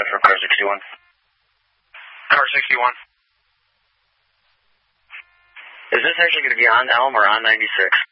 from car 61. Car 61. Is this actually going to be on Elm or on 96?